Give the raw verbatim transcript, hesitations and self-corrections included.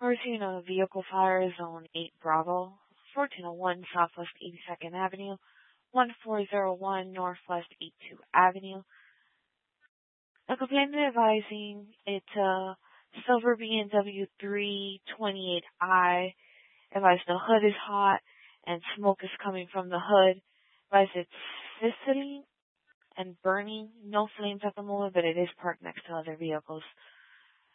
Reporting on a vehicle fire, Zone eight Bravo, fourteen oh one Southwest eighty-second Avenue, fourteen oh one Northwest eighty-two Avenue. A complainant advising it's a silver B M W three twenty-eight i. Advised the hood is hot and smoke is coming from the hood. Advised it's sizzling and burning. No flames at the moment, but it is parked next to other vehicles.